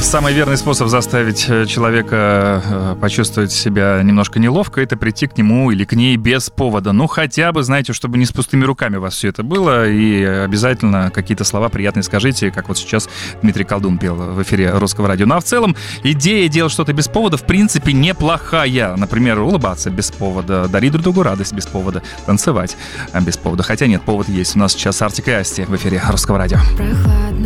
Самый верный способ заставить человека почувствовать себя немножко неловко — это прийти к нему или к ней без повода. Ну, хотя бы, знаете, чтобы не с пустыми руками у вас все это было. И обязательно какие-то слова приятные скажите, как вот сейчас Дмитрий Колдун пел в эфире Русского радио. Ну, а в целом, идея делать что-то без повода, в принципе, неплохая. Например, улыбаться без повода, дарить друг другу радость без повода, танцевать без повода. Хотя нет, повод есть. У нас сейчас Артик и Асти в эфире Русского радио.